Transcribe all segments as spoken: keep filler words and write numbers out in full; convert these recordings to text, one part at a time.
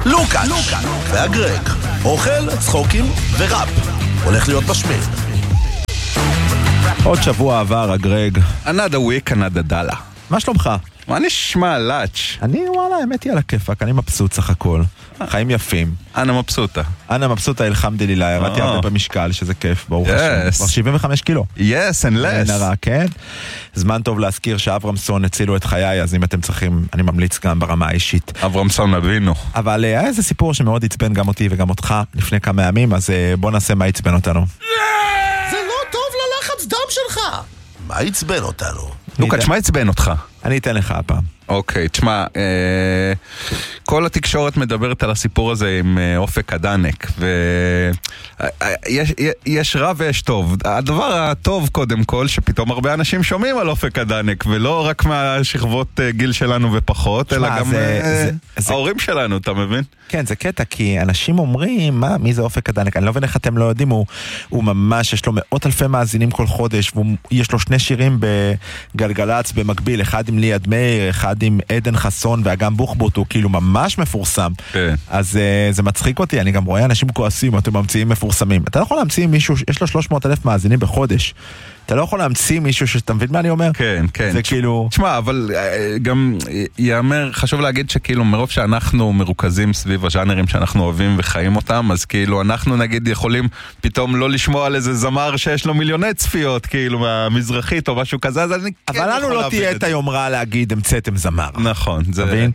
לוקה, והגרג, אוכל, צחוקים וראפ. הולך להיות משמיד. עוד שבוע עבר, הגרג. another week, another dollar. מה שלומך? מה נשמע, לאץ'? אני, וואלה, האמת היא על הכיפק, אני מבסוט סך הכל. חיים יפים. אנה מבסוטה. אנה מבסוטה, אלחמדולילlah, ירדתי הרבה במשקל, שזה כיף, ברוך השם. כבר שבעים וחמש קילו. yes and less. נראה, כן? זמן טוב להזכיר שאברמסון הצילו את חיי, אז אם אתם צריכים, אני ממליץ גם ברמה האישית. אברמסון אבינו. אבל היה איזה סיפור שמאוד עצבן גם אותי וגם אותך לפני כמה ימים, אז בוא נעשה מה עצבן אותנו. זה לא טוב ללחץ דם שלך. מה עצבן אותנו? לוקה, תשמע עצבן אותך. אני אתן לך הפעם. אוקיי, תשמע, אה, כל התקשורת מדברת על הסיפור הזה עם אה, אופק הדנק, ויש יש רע ויש טוב. הדבר הטוב קודם כל, שפתאום הרבה אנשים שומעים על אופק הדנק, ולא רק מהשכבות אה, גיל שלנו ופחות, אלא גם זה, אה, זה, זה... ההורים שלנו, אתה מבין? כן, זה קטע, כי אנשים אומרים, מה, מי זה אופק הדנק? אני לא מבין איך אתם לא יודעים, הוא, הוא ממש, יש לו מאות אלפי מאזינים כל חודש, ויש לו שני שירים בגלגלץ במקביל, אחד עם ליעד מאיר, אחד עם עדן חסון ואגם בוחבוט, הוא כאילו ממש מפורסם. כן. אז uh, זה מצחיק אותי, אני גם רואה אנשים כועסים, אתם ממציאים מפורסמים. אתה לא יכול להמציא מישהו, יש לו שלוש מאות אלף מאזינים בחודש. אתה לא יכול להמציא מישהו שאתה מבין מה אני אומר? כן, כן. זה כאילו... תשמע, אבל גם יאמר, חשוב להגיד שכאילו מרוב שאנחנו מרוכזים סביב הז'אנרים שאנחנו אוהבים וחיים אותם, אז כאילו אנחנו נגיד יכולים פתאום לא לשמוע על איזה זמר שיש לו מיליוני צפיות, כאילו מהמזרחית או משהו כזה, אז אני כן יכול להבין את זה. אבל לנו לא תהיה את היומרה להגיד, המצאתם זמר. נכון, זה מבין?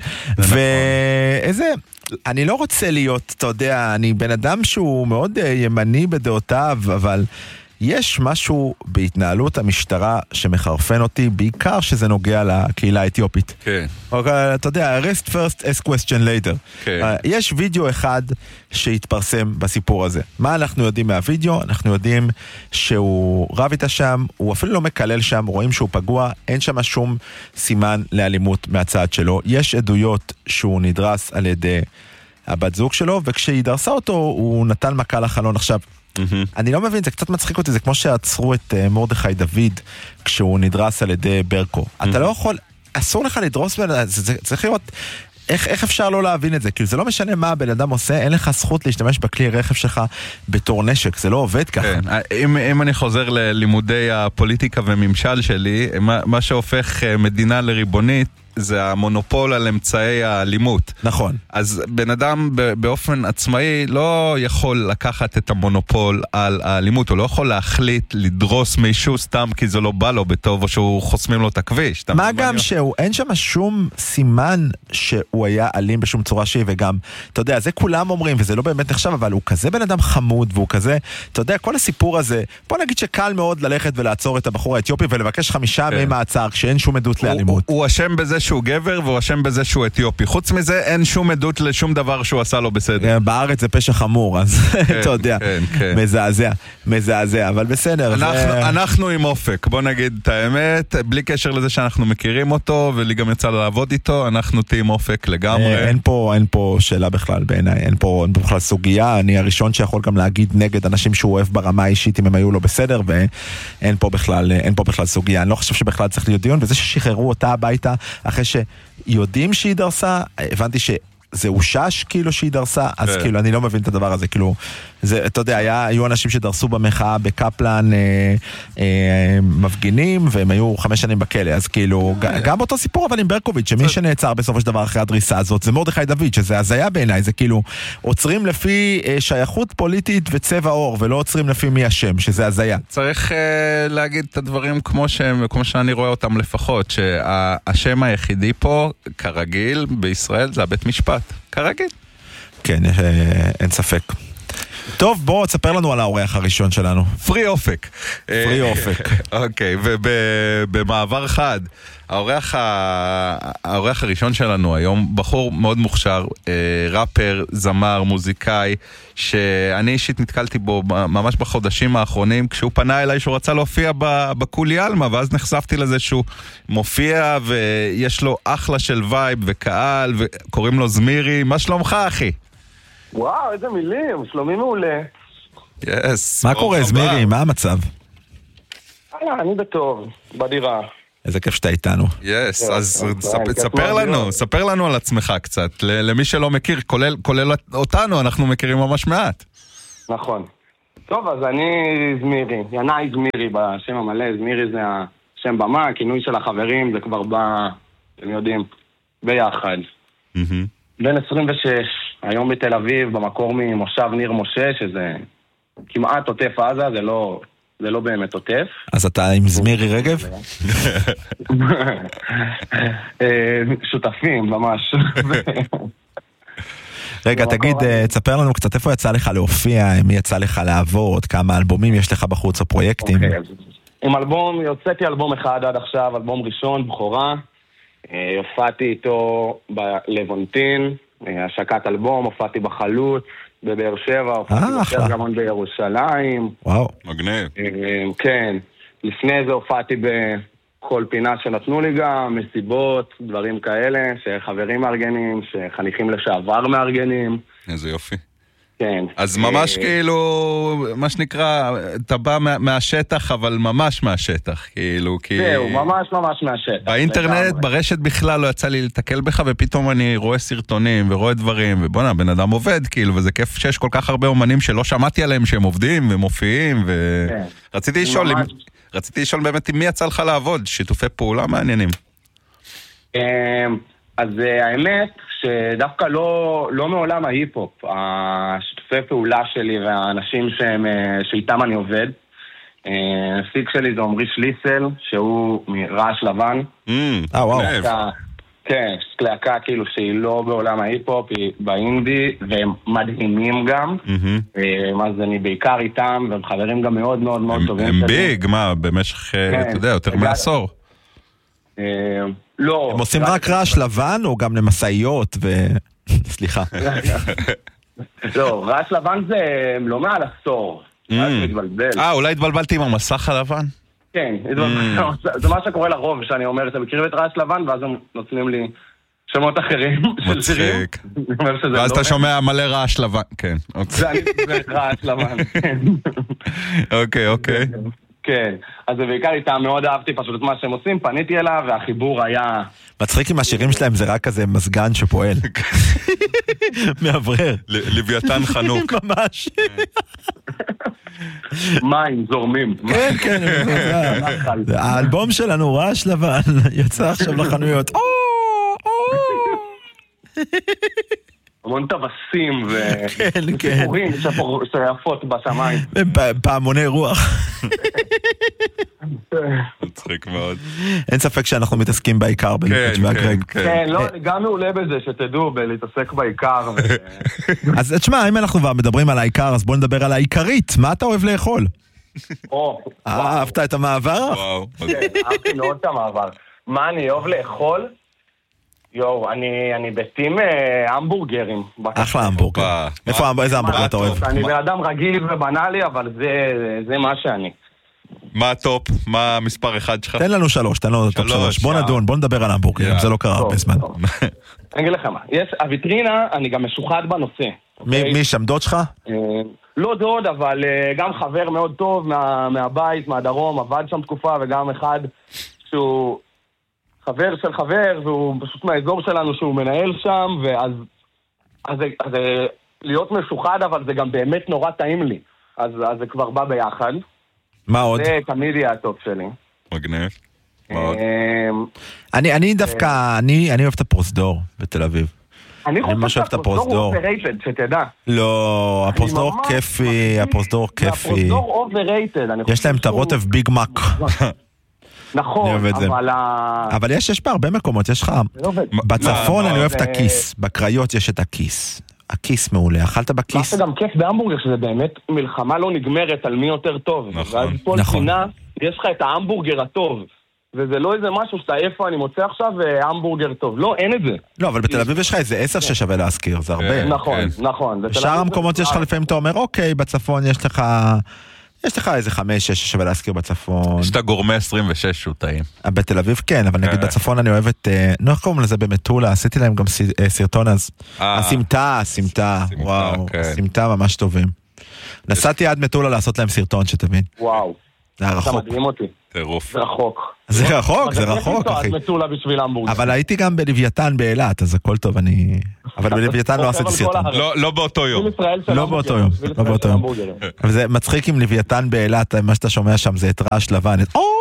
ואיזה... אני לא רוצה להיות, אתה יודע, אני בן אדם שהוא מאוד ימני בדעותיו, אבל... יש משהו בהתנהלות המשטרה שמחרפן אותי, בעיקר שזה נוגע לקהילה האתיופית. כן. אוקיי, אתה יודע, arrest first, ask question later. כן. יש וידאו אחד שהתפרסם בסיפור הזה. מה אנחנו יודעים מהווידאו? אנחנו יודעים שהוא רב איתה שם, הוא אפילו לא מקלל שם, רואים שהוא פגוע, אין שם שום סימן לאלימות מהצד שלו. יש עדויות שהוא נדרס על ידי הבת זוג שלו, וכשהיא דרסה אותו, הוא נתן מכה לחלון. עכשיו, אני לא מבין, זה קצת מצחיק אותי, זה כמו שעצרו את מרדכי דוד כשהוא נדרס על ידי ברקו. אתה לא יכול, אסור לך לדרוס, זה צריך להיות, איך, איך אפשר לא להבין את זה? כאילו זה לא משנה מה הבן אדם עושה, אין לך זכות להשתמש בכלי רכב שלך בתור נשק, זה לא עובד ככה. כן, אם, אם אני חוזר ללימודי הפוליטיקה וממשל שלי, מה, מה שהופך מדינה לריבונית, זה המונופול על אמצעי האלימות. נכון. אז בן אדם באופן עצמאי לא יכול לקחת את המונופול על האלימות, הוא לא יכול להחליט לדרוס מישהו סתם כי זה לא בא לו בטוב, או שהוא חוסמים לו את הכביש. מה גם שהוא, אין שם שום סימן שהוא היה אלים בשום צורה שהיא, וגם, אתה יודע, זה כולם אומרים, וזה לא באמת נחשב, אבל הוא כזה בן אדם חמוד, והוא כזה, אתה יודע, כל הסיפור הזה, בוא נגיד שקל מאוד ללכת ולעצור את הבחור האתיופי, ולבקש חמישה ימי מעצר, כשאין שום עדות לאלימות. הוא אשם בזה שהוא גבר והוא אשם בזה שהוא אתיופי. חוץ מזה אין שום עדות לשום דבר שהוא עשה לו בסדר. בארץ זה פשע חמור, אז אתה יודע, מזעזע, מזעזע, אבל בסדר. אנחנו עם אופק, בוא נגיד את האמת, בלי קשר לזה שאנחנו מכירים אותו, ולי גם יצא לעבוד איתו, אנחנו תהים אופק לגמרי. אין פה, אין פה שאלה בכלל בעיניי, אין פה, אין פה בכלל סוגיה, אני הראשון שיכול גם להגיד נגד אנשים שהוא אוהב ברמה האישית אם הם היו לו בסדר, ואין פה בכלל, אין פה בכלל סוגיה. אני לא חושב שבכלל צריך להיות דיון, וזה ששחררו אותה הביתה אחרי שיודעים שהיא דרסה, הבנתי שזה הושש כאילו שהיא דרסה, אז כאילו אני לא מבין את הדבר הזה, כאילו, זה, אתה יודע, היה, היו אנשים שדרסו במחאה בקפלן אה, אה, מפגינים, והם היו חמש שנים בכלא, אז כאילו, גם באותו סיפור אבל עם ברקוביץ', שמי שנעצר בסופו של דבר אחרי הדריסה הזאת, זה מרדכי דוד, שזה הזיה בעיניי, זה כאילו, עוצרים לפי אה, שייכות פוליטית וצבע אור, ולא עוצרים לפי מי השם, שזה הזיה. צריך אה, להגיד את הדברים כמו שהם, כמו שאני רואה אותם לפחות, שהשם היחידי פה, כרגיל, בישראל, זה הבית משפט. כרגיל. כן, אה, אין ספק. טוב, בוא, תספר לנו על האורח הראשון שלנו. פרי אופק. פרי אופק. אוקיי, ובמעבר חד, האורח, האורח הראשון שלנו היום, בחור מאוד מוכשר, ראפר, זמר, מוזיקאי, שאני אישית נתקלתי בו ממש בחודשים האחרונים, כשהוא פנה אליי שהוא רצה להופיע בקולי אלמה, ואז נחשפתי לזה שהוא מופיע, ויש לו אחלה של וייב וקהל, וקוראים לו זמירי. מה שלומך, אחי? וואו, איזה מילים, שלומי מעולה. יס. מה קורה, זמירי? מה המצב? הלאה, אני בטוב, בדירה. איזה כיף שאתה איתנו. יס, אז ספר לנו, ספר לנו על עצמך קצת. למי שלא מכיר, כולל אותנו, אנחנו מכירים ממש מעט. נכון. טוב, אז אני זמירי, ינאי זמירי בשם המלא, זמירי זה השם במה, הכינוי של החברים, זה כבר בא, אתם יודעים, ביחד. בן עשרים ושש, היום בתל אביב, במקור ממושב ניר משה, שזה כמעט עוטף עזה, זה לא, זה לא באמת עוטף. אז אתה עם זמירי רגב? שותפים, ממש. רגע, תגיד, תספר לנו קצת איפה יצא לך להופיע, מי יצא לך לעבוד, כמה אלבומים יש לך בחוץ או פרויקטים? עם אלבום, יוצאתי אלבום אחד עד עכשיו, אלבום ראשון, בחורה. הופעתי איתו בלוונטין, השקת אלבום, הופעתי בחלוץ, בבאר שבע, הופעתי בסרגמון בירושלים. וואו. מגניב. כן, לפני זה הופעתי בכל פינה שנתנו לי גם, מסיבות, דברים כאלה, שחברים מארגנים, שחניכים לשעבר מארגנים. איזה יופי. כן. אז ממש כאילו, מה שנקרא, אתה בא מהשטח, אבל ממש מהשטח, כאילו, כי... זהו, ממש ממש מהשטח. באינטרנט, ברשת בכלל לא יצא לי לתקל בך, ופתאום אני רואה סרטונים ורואה דברים, ובוא'נה, בן אדם עובד, כאילו, וזה כיף שיש כל כך הרבה אומנים שלא שמעתי עליהם שהם עובדים ומופיעים, ורציתי לשאול, רציתי לשאול באמת עם מי יצא לך לעבוד, שיתופי פעולה מעניינים. אז האמת שדווקא לא, לא מעולם ההיפ-הופ, השיתופי פעולה שלי והאנשים שהם, שאיתם אני עובד. הסיג שלי זה עומרי שליסל, שהוא מרעש לבן. אה, וואו. כן, להקה כאילו שהיא לא בעולם ההיפ-הופ, היא באינדי, והם מדהימים גם. אז אני בעיקר איתם, והם חברים גם מאוד מאוד מאוד טובים. הם ביג, מה, במשך, אתה יודע, יותר מעשור. לא. הם עושים רק רעש לבן או גם למסעיות ו... סליחה. לא, רעש לבן זה לא מעל עשור. אה, אולי התבלבלתי עם המסך הלבן? כן, זה מה שקורה לרוב, שאני אומר, אתם מכירים את רעש לבן, ואז הם נותנים לי שמות אחרים. מצחיק. ואז אתה שומע מלא רעש לבן, כן. זה רעש לבן, כן. אוקיי, אוקיי. כן, אז בעיקר איתם מאוד אהבתי פשוט את מה שהם עושים, פניתי אליו והחיבור היה... מצחיק עם השירים שלהם זה רק כזה מזגן שפועל. מעברר. לוויתן חנוק. ממש. מים זורמים. כן, כן. האלבום שלנו רעש לבן יצא עכשיו לחנויות. המון טבסים וסיפורים שיפות בשמיים. פעמוני רוח. מצחיק מאוד. אין ספק שאנחנו מתעסקים בעיקר בליפץ' והגרג. כן, לא, אני גם מעולה בזה, שתדעו, בלהתעסק בעיקר. אז תשמע, אם אנחנו כבר מדברים על העיקר, אז בוא נדבר על העיקרית. מה אתה אוהב לאכול? אהבת את המעבר? וואו. אהבתי מאוד את המעבר. מה אני אוהב לאכול? יואו, אני, אני בטים אה, המבורגרים. אחלה המבורגר. איפה, איזה המבורגר אתה אוהב? אני בן אדם רגיל ובנאלי, אבל זה, זה מה שאני. מה הטופ? מה המספר אחד שלך? תן לנו שלוש, תן לנו טופ שלוש. בוא נדון, בוא נדבר על המבורגרים, זה לא קרה הרבה זמן. אני אגיד לך מה, יש, הוויטרינה, אני גם משוחד בנושא. מי שם, דוד שלך? לא דוד, אבל גם חבר מאוד טוב מהבית, מהדרום, עבד שם תקופה, וגם אחד שהוא... חבר של חבר, והוא פשוט מהאזור שלנו שהוא מנהל שם, ואז אז, אז, להיות משוחד, אבל זה גם באמת נורא טעים לי. אז, אז זה כבר בא ביחד. מה עוד? זה תמיד יהיה הטופ שלי. מגניב. מה עוד? אני, אני דווקא, אני, אני אוהב את הפרוזדור בתל אביב. אני חושב שהפרוזדור אובררייטד, שתדע. לא, הפרוזדור כיפי, הפרוזדור כיפי. הפרוזדור אובררייטד. יש להם את הרוטב ביג מק. נכון, אבל... אבל יש, יש בה הרבה מקומות, יש לך... בצפון אני אוהב את הכיס, בקריות יש את הכיס. הכיס מעולה, אכלת בכיס? זה גם כיף בהמבורגר, שזה באמת מלחמה לא נגמרת על מי יותר טוב. ואז כל פינה, יש לך את ההמבורגר הטוב. וזה לא איזה משהו שאתה איפה אני מוצא עכשיו והמבורגר טוב. לא, אין את זה. לא, אבל בתל אביב יש לך איזה עשר ששווה להזכיר, זה הרבה. נכון, נכון. בשאר המקומות יש לך לפעמים, אתה אומר, אוקיי, בצפון יש לך... יש לך איזה חמש, שש ששווה להזכיר בצפון. יש את הגורמה עשרים ושש שהוא טעים. בתל אביב כן, אבל נגיד בצפון אני אוהב את... לא איך קוראים לזה במטולה, עשיתי להם גם סרטון אז. הסמטה, הסמטה, וואו, הסמטה ממש טובים. נסעתי עד מטולה לעשות להם סרטון שתבין. וואו. זה היה רחוק. אתה מדהים אותי. טירוף. זה רחוק. זה רחוק, זה רחוק, אחי. מצולה בשביל המבורגר. אבל הייתי גם בלוויתן באילת, אז הכל טוב, אני... אבל בלוויתן לא עשיתי סרטון. לא באותו יום. לא באותו יום, לא באותו יום. אבל זה מצחיק עם לוויתן באילת, מה שאתה שומע שם זה את רעש לבן.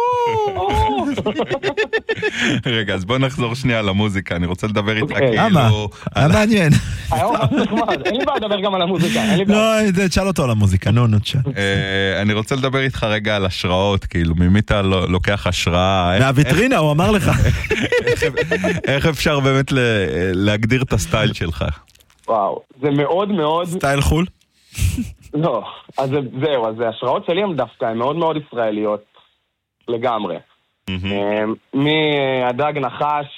רגע, אז בוא נחזור שנייה למוזיקה, אני רוצה לדבר איתך כאילו... למה? היה מעניין. היום נחמד, אין לי בעיה לדבר גם על המוזיקה. לא, תשאל אותו על המוזיקה, נו, נו, תשאל. אני רוצה לדבר איתך רגע על השראות, כאילו, ממי אתה לוקח השראה? מהוויטרינה, הוא אמר לך. איך אפשר באמת להגדיר את הסטייל שלך? וואו, זה מאוד מאוד... סטייל חול? לא, אז זהו, אז ההשראות שלי הם דווקא, הן מאוד מאוד ישראליות לגמרי. מהדג נחש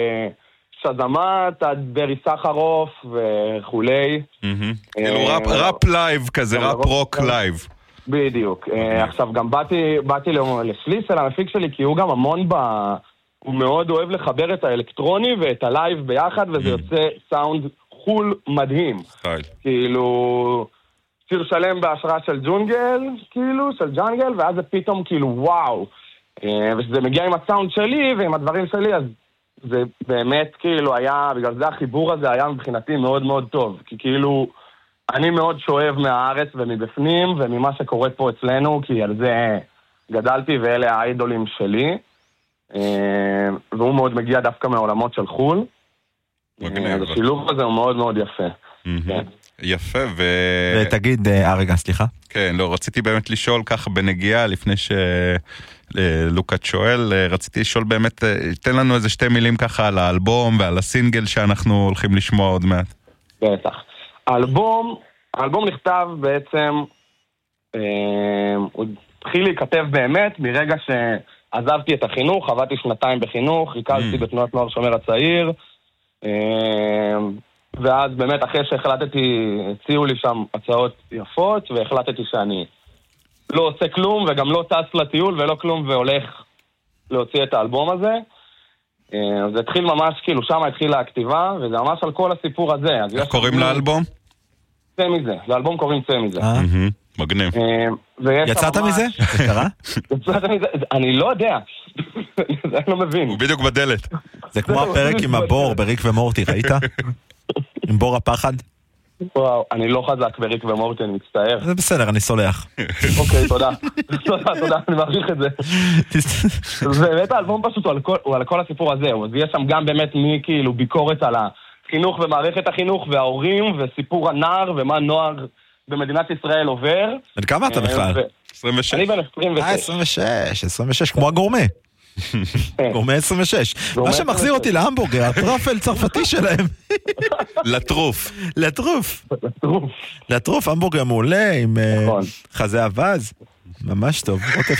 שזמת עד ברי סחרוף וכולי. כאילו ראפ לייב כזה, ראפ רוק לייב. בדיוק. עכשיו גם באתי לשליסל המפיק שלי, כי הוא גם המון ב... הוא מאוד אוהב לחבר את האלקטרוני ואת הלייב ביחד, וזה יוצא סאונד חול מדהים. כאילו... שיר שלם בהשראה של ג'ונגל, כאילו, של ג'אנגל, ואז זה פתאום כאילו וואו. וזה מגיע עם הסאונד שלי ועם הדברים שלי, אז זה באמת כאילו היה, בגלל זה החיבור הזה היה מבחינתי מאוד מאוד טוב. כי כאילו, אני מאוד שואב מהארץ ומבפנים וממה שקורה פה אצלנו, כי על זה גדלתי ואלה האיידולים שלי. והוא מאוד מגיע דווקא מהעולמות של חול. השילוב הזה הוא מאוד מאוד יפה. יפה, ו... ותגיד, אה רגע, סליחה. כן, לא, רציתי באמת לשאול ככה בנגיעה, לפני שלוקת שואל, רציתי לשאול באמת, תן לנו איזה שתי מילים ככה על האלבום ועל הסינגל שאנחנו הולכים לשמוע עוד מעט. בטח. האלבום, האלבום נכתב בעצם, אה, הוא התחיל להיכתב באמת מרגע שעזבתי את החינוך, עבדתי שנתיים בחינוך, ריכזתי בתנועת נוער שומר הצעיר, אה, ואז באמת אחרי שהחלטתי, הציעו לי שם הצעות יפות, והחלטתי שאני לא עושה כלום, וגם לא טס לטיול ולא כלום, והולך להוציא את האלבום הזה. זה התחיל ממש, כאילו, שם התחילה הכתיבה, וזה ממש על כל הסיפור הזה. איך קוראים לאלבום? צא מזה, לאלבום קוראים צא מזה. מגניב. יצאת מזה? זה קרה? יצאת מזה, אני לא יודע. אני לא מבין. הוא בדיוק בדלת. זה כמו הפרק עם הבור בריק ומורטי, ראית? עם בור הפחד? וואו, אני לא חזק בריק ומורטי, אני מצטער. זה בסדר, אני סולח. אוקיי, תודה. תודה, תודה, אני מעריך את זה. ובאמת האלבום פשוט הוא על כל הסיפור הזה, ויש שם גם באמת מי כאילו ביקורת על החינוך ומערכת החינוך וההורים וסיפור הנער ומה נוער במדינת ישראל עובר. בן כמה אתה בכלל? עשרים ושש. אני בן עשרים ושש. אה, עשרים ושש, עשרים ושש, כמו הגורמה. גורמה עשרים ושש. מה שמחזיר אותי להמבורגר, הטרפל צרפתי שלהם. לטרוף. לטרוף. לטרוף, המבורגר מעולה עם חזה אבז. ממש טוב.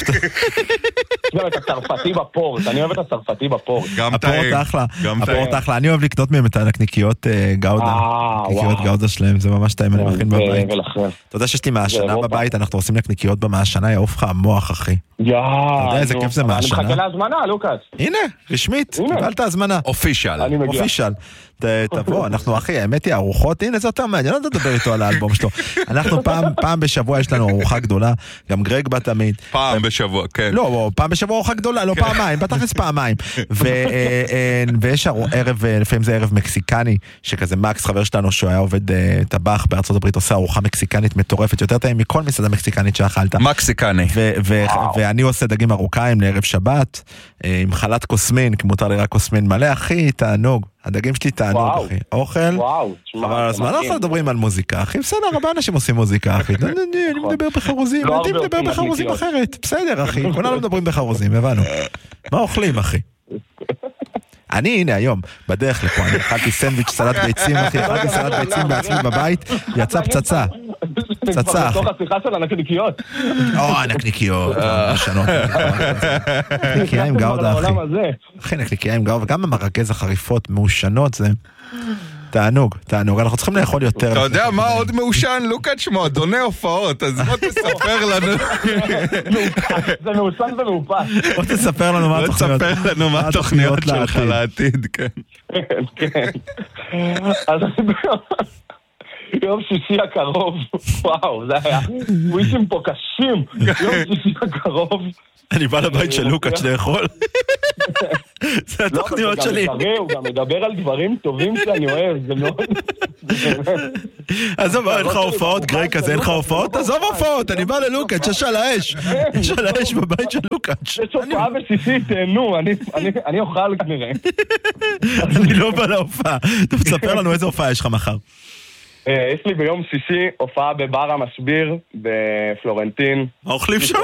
גם את הצרפתי בפורט, אני אוהב את הצרפתי בפורט. הפורט אחלה, הפורט אחלה. אני אוהב לקנות מהם את הנקניקיות גאודה. נקניקיות גאודה שלהם, זה ממש טעים, אני מכין בבית. אתה יודע שיש לי מהשנה בבית, אנחנו עושים נקניקיות במהשנה, יעוף לך המוח, אחי. אתה יודע איזה כיף זה מהשנה? אני מחכה להזמנה, לוקאס. הנה, רשמית, קיבלת הזמנה. אופישל. אופישל. תבוא, אנחנו אחי, האמת היא, ארוחות, הנה זה יותר מעניין, אני לא לדבר איתו על האלבום שלו. אנחנו פעם בשבוע יש לנו ארוחה גדולה, גם גרג בא תמיד. פעם בשבוע, כן. לא, פעם בשבוע ארוחה גדולה, לא פעמיים, בתכלס פעמיים. ויש ערב, לפעמים זה ערב מקסיקני, שכזה מקס, חבר שלנו, שהוא היה עובד טבח בארצות הברית, עושה ארוחה מקסיקנית מטורפת, יותר טעים מכל מסעדה מקסיקנית שאכלת. מקסיקני. ואני עושה דגים ארוכיים לערב שבת, עם חלת קוסמין, כי מותר לי רק קוסמין מלא, אחי, תענוג. הדגים שלי תענוג, אחי. אוכל. אבל אז מה אנחנו מדברים על מוזיקה, אחי? בסדר, הרבה אנשים עושים מוזיקה, אחי. אני מדבר בחרוזים, אני מדבר בחרוזים אחרת. בסדר, אחי. כולנו מדברים בחרוזים, הבנו. מה אוכלים, אחי? אני, הנה, היום, בדרך לפה, אני אכלתי סנדוויץ' סלט ביצים, אחי, אכלתי סלט ביצים בעצמי בבית, יצא פצצה. פצצה, אחי. בתוך השיחה של הנקניקיות. או, הנקניקיות, משנות. נקניקיה עם גאודה, אחי. אחי, נקניקיה עם גאודה, וגם המרגז החריפות מעושנות, זה תענוג, תענוג. אנחנו צריכים לאכול יותר. אתה יודע מה עוד מעושן? לוקאץ' מועדוני הופעות, אז בוא תספר לנו. זה מעושן ומאופס. בוא תספר לנו מה התוכניות. בוא תספר לנו מה התוכניות שלך לעתיד, כן. כן, כן. אז יום שישי הקרוב, וואו, זה היה ווישים פה קשים, יום שישי הקרוב. אני בא לבית של לוקאץ' לאכול. זה התוכניות שלי. הוא גם מדבר על דברים טובים שאני אוהב, זה מאוד... עזוב, אין לך הופעות, גרי כזה, אין לך הופעות? עזוב הופעות, אני בא ללוקאץ', יש על האש. יש על האש בבית של לוקאץ'. יש הופעה בשישי, תהנו, אני אוכל כנראה. אני לא בא להופעה. טוב, תספר לנו איזה הופעה יש לך מחר. יש לי ביום שישי הופעה בבר המשביר בפלורנטין. מה אוכלים שם?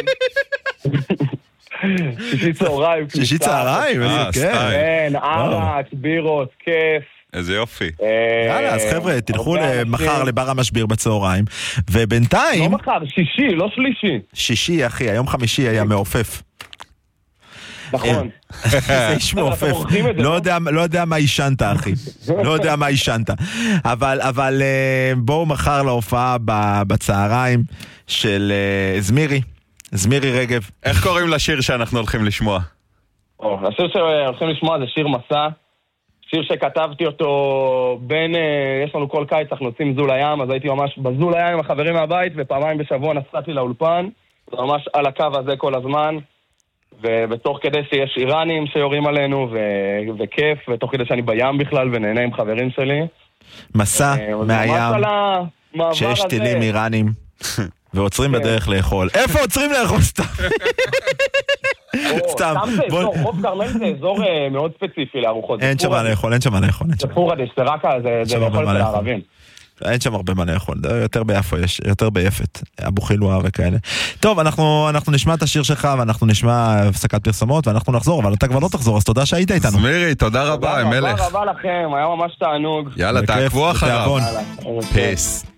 שישי צהריים. שישי צהריים? איזה כיף. כן, ערק, בירות, כיף. איזה יופי. יאללה, אז חבר'ה, תלכו מחר לבר המשביר בצהריים, ובינתיים... לא מחר, שישי, לא שלישי. שישי, אחי, היום חמישי היה מעופף. נכון. זה איש מעופף. לא יודע מה ישנת, אחי. לא יודע מה ישנת. אבל בואו מחר להופעה בצהריים של זמירי. זמירי רגב. איך קוראים לשיר שאנחנו הולכים לשמוע? השיר שהולכים לשמוע זה שיר מסע. שיר שכתבתי אותו בין, יש לנו כל קיץ, אנחנו יוצאים זול הים, אז הייתי ממש בזול הים עם החברים מהבית, ופעמיים בשבוע נסעתי לאולפן. זה ממש על הקו הזה כל הזמן. ובתוך כדי שיש איראנים שיורים עלינו, ו- וכיף, ותוך כדי שאני בים בכלל, ונהנה עם חברים שלי. מסע מהים, שיש טילים איראנים, ועוצרים בדרך לאכול. איפה עוצרים לאכול סתם? סתם זה אזור, חוף כרמל זה אזור מאוד ספציפי לארוחות. אין שם מה לאכול, אין שם מה לאכול. זה פורדיש, זה רק זה לאכול של הערבים. אין שם הרבה מה לאכול, יותר ביפו יש, יותר ביפת, אבו חילואה וכאלה. טוב, אנחנו, אנחנו נשמע את השיר שלך, ואנחנו נשמע הפסקת פרסומות, ואנחנו נחזור, אבל אתה כבר לא תחזור, אז תודה שהיית איתנו. זמירי, תודה רבה, מלך. תודה רבה לכם, היה ממש תענוג. יאללה, תעקבו אחריו. פייס.